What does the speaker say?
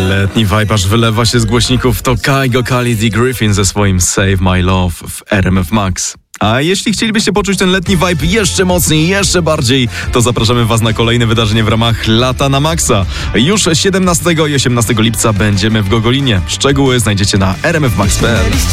Letni vibe aż wylewa się z głośników. To Kygo, Khalid i Griffin ze swoim Save My Love w RMF Max. A jeśli chcielibyście poczuć ten letni vibe jeszcze mocniej, jeszcze bardziej, to zapraszamy Was na kolejne wydarzenie w ramach Lata na Maxa. Już 17 i 18 lipca będziemy w Gogolinie. Szczegóły znajdziecie na rmfmax.pl.